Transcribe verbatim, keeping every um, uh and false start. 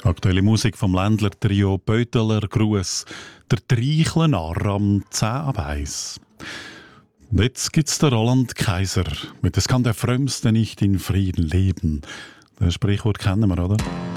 Aktuelle Musik vom Ländler-Trio Beuteler Gruß, der Dreichlennarr am zehn ab eins. Und jetzt gibt's den Roland Kaiser mit «Es kann der Frömmste nicht in Frieden leben». Das Sprichwort kennen wir, oder?